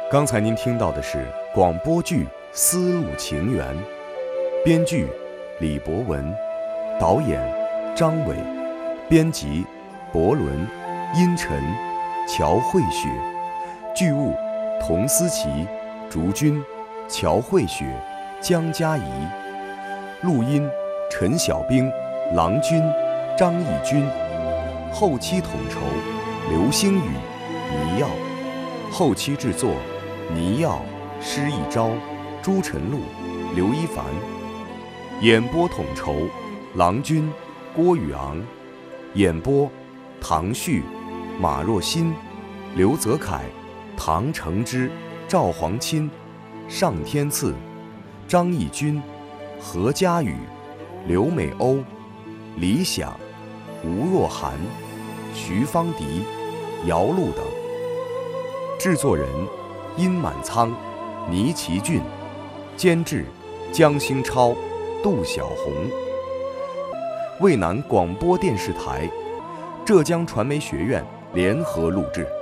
刚才您听到的是广播剧《丝路情缘》，编剧李博文，导演张伟，编辑博伦、殷晨、乔慧雪，剧务童思琪、竹君、乔慧雪、江嘉怡，录音陈小兵、郎君、张义军，后期统筹刘星宇、倪耀，后期制作倪耀、施一昭、朱晨露、刘一凡，演播统筹郎君、郭宇昂，演播唐旭、马若欣、刘泽楷、唐承之、赵黄钦、尚天赐、张义军、何佳宇、刘美欧、李想、吴若涵、徐芳迪、姚璐等。制作人殷满仓、倪其俊，监制江兴超、杜小红。渭南广播电视台、浙江传媒学院联合录制。